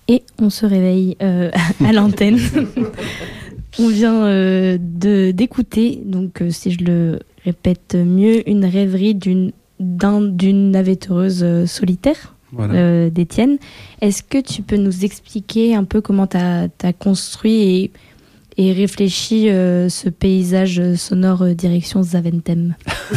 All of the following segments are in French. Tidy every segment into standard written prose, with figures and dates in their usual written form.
Et on se réveille à l'antenne. On vient d'écouter, donc si je le répète mieux, une rêverie d'une navetteuse solitaire, voilà. D'Étienne. Est-ce que tu peux nous expliquer un peu comment tu as construit et réfléchi ce paysage sonore direction Zaventem?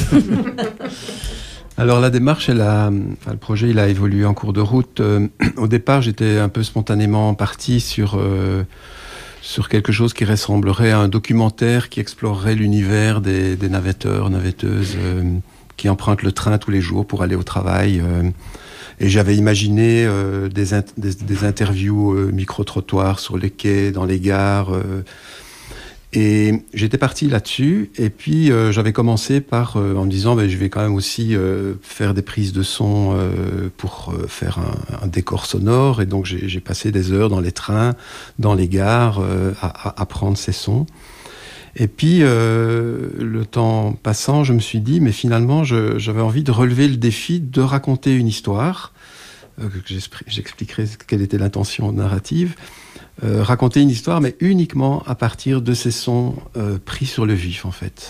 Alors la démarche, le projet, il a évolué en cours de route. Au départ, j'étais un peu spontanément parti sur quelque chose qui ressemblerait à un documentaire qui explorerait l'univers des navetteurs, navetteuses qui empruntent le train tous les jours pour aller au travail. Et j'avais imaginé des interviews micro-trottoirs sur les quais, dans les gares. Et j'étais parti là-dessus, et puis j'avais commencé en me disant je vais quand même aussi faire des prises de son pour faire un décor sonore, et donc j'ai passé des heures dans les trains, dans les gares, à prendre ces sons. Et puis le temps passant, je me suis dit, mais finalement j'avais envie de relever le défi de raconter une histoire, j'expliquerai quelle était l'intention narrative. Raconter une histoire, mais uniquement à partir de ces sons pris sur le vif, en fait.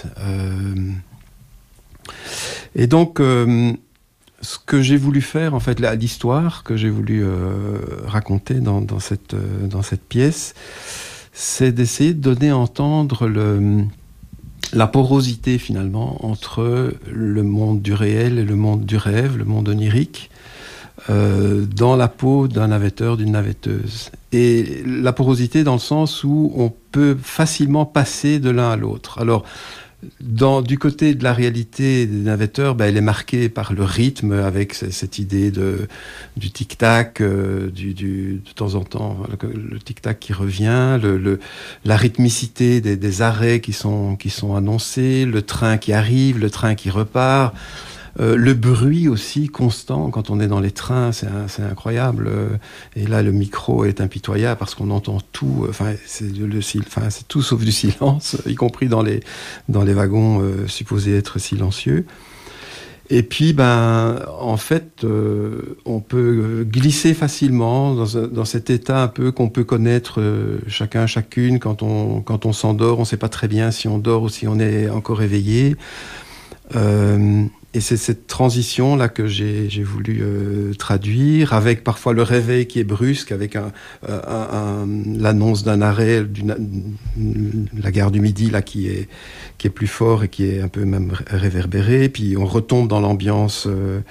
Et donc, ce que j'ai voulu faire, en fait, l'histoire que j'ai voulu raconter dans cette pièce, c'est d'essayer de donner à entendre la porosité, finalement, entre le monde du réel et le monde du rêve, le monde onirique, dans la peau d'un navetteur, d'une navetteuse. Et la porosité dans le sens où on peut facilement passer de l'un à l'autre. Alors, du côté de la réalité des navetteurs, elle est marquée par le rythme, avec cette idée du tic-tac, de temps en temps, le tic-tac qui revient, la rythmicité des arrêts qui sont annoncés, le train qui arrive, le train qui repart. Le bruit aussi constant quand on est dans les trains, c'est incroyable. Et là, le micro est impitoyable parce qu'on entend tout. C'est tout sauf du silence, y compris dans les wagons supposés être silencieux. Et puis, en fait, on peut glisser facilement dans cet état un peu qu'on peut connaître chacun, chacune quand on s'endort. On ne sait pas très bien si on dort ou si on est encore éveillé. Et c'est cette transition-là que j'ai voulu traduire, avec parfois le réveil qui est brusque, avec l'annonce d'un arrêt, la gare du Midi là, qui est plus fort et qui est un peu même réverbéré. Puis on retombe dans l'ambiance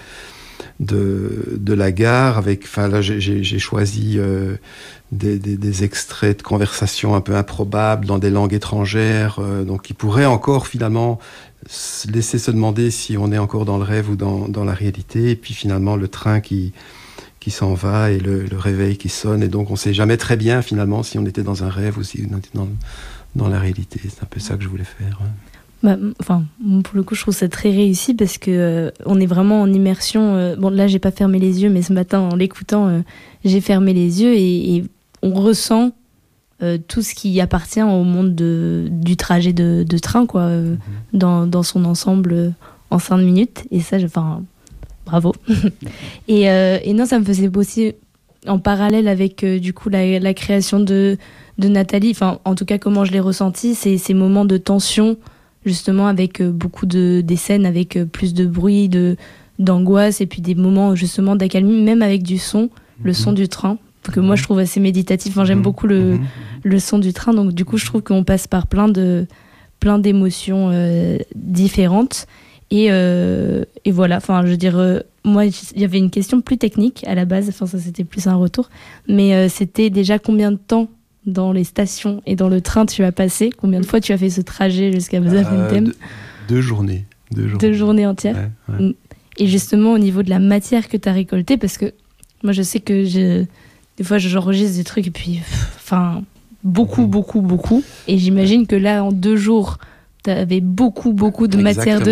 de la gare. Là, j'ai choisi des extraits de conversations un peu improbables dans des langues étrangères, donc qui pourraient encore finalement laisser se demander si on est encore dans le rêve ou dans la réalité. Et puis finalement le train qui s'en va et le réveil qui sonne, et donc on ne sait jamais très bien finalement si on était dans un rêve ou si on était dans la réalité. C'est un peu ça que je voulais faire. Pour le coup, je trouve ça très réussi parce que on est vraiment en immersion. Là, j'ai pas fermé les yeux, mais ce matin, en l'écoutant, j'ai fermé les yeux et on ressent tout ce qui appartient au monde du trajet de train, quoi, dans son ensemble en 5 minutes. Et ça, bravo. et non, ça me faisait aussi en parallèle avec du coup la création de Nathalie. En tout cas, comment je l'ai ressenti, c'est ces moments de tension, justement, avec beaucoup des scènes avec plus de bruit, d'angoisse, et puis des moments justement d'accalmie, même avec du son, le son du train, que moi je trouve assez méditatif. J'aime beaucoup le son du train, donc du coup je trouve qu'on passe par plein d'émotions différentes. Et voilà, je veux dire, moi il y avait une question plus technique à la base, ça c'était plus un retour, mais c'était déjà combien de temps dans les stations et dans le train tu as passé? Combien de fois tu as fait ce trajet jusqu'à Zaventem? 2 journées. 2 journées entières. Ouais. Et justement, au niveau de la matière que tu as récoltée, parce que moi, je sais que des fois, j'enregistre des trucs et puis, beaucoup. Et j'imagine que là, en 2 jours, tu avais beaucoup de matière